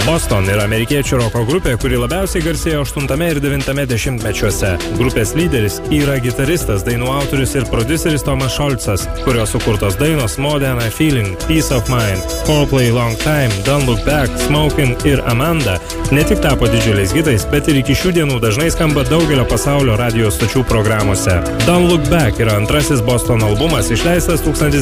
Boston yra amerikiečių roko grupė, kuri labiausiai garsėjo 8 ir 9 dešimtmečiuose. Grupės lyderis yra gitaristas, dainų autorius ir prodiuseris Tomas Scholzas, kurio sukurtos dainos More Than a Feeling, Peace of Mind, Foreplay Long Time, Don't Look Back, Smokin' ir Amanda ne tik tapo didžiuliais hitais, bet ir iki šių dienų dažnai skamba daugelio pasaulio radijo stočių programuose. Don't Look Back yra antrasis Boston albumas, išleistas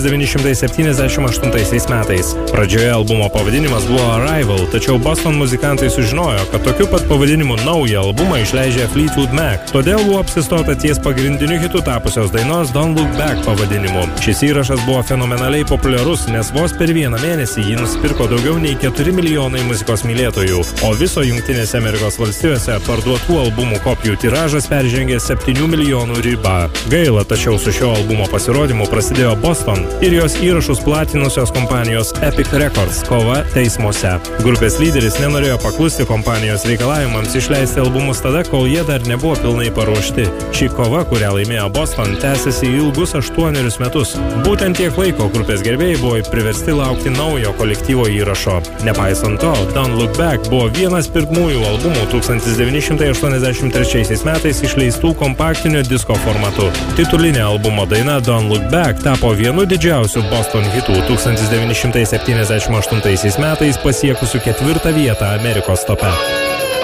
1978 metais. Pradžioje albumo pavadinimas buvo Arrival, tačiau Boston muzikantai sužinojo, kad tokiu pat pavadinimu naują albumą išleidžia Fleetwood Mac. Todėl buvo apsistota ties pagrindiniu hitu tapusios dainos Don't Look Back pavadinimu. Šis įrašas buvo fenomenaliai populiarus, nes vos per vieną mėnesį jį nusipirko daugiau nei 4 milijonai muzikos mylėtojų, o viso Jungtinėse Amerikos valstijose parduotų albumų kopijų tiražas peržengė 7 milijonų ribą. Gaila, tačiau su šio albumo pasirodymu prasidėjo Boston ir jos įrašus platinusios kompanijos Epic Records kova teismuose. Grupės lyderis nenorėjo paklusti kompanijos reikalavimams išleisti albumus tada, kol jie dar nebuvo pilnai paruošti. Ši kova, kurią laimėjo Boston, tęsiasi ilgus 8 metus. Būtent tiek laiko grupės gerbėjai buvo priversti laukti naujo kolektyvo įrašo. Nepaisant to, Don't Look Back buvo vienas pirmųjų albumų 1983 metais išleistų kompaktinio disko formatu. Titulinė albumo daina Don't Look Back tapo vienu didžiausių Boston hitų 1978 metais pasiekusių 4 vietą Amerikos tope.